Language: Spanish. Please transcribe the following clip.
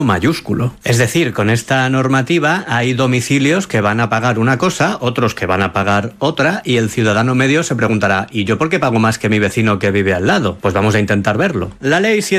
mayúsculo. Es decir, con esta normativa hay domicilios que van a pagar una cosa, otros que van a pagar otra, y el ciudadano medio se preguntará, ¿y yo por qué pago más que mi vecino que vive al lado? Pues vamos a intentar verlo. La ley 7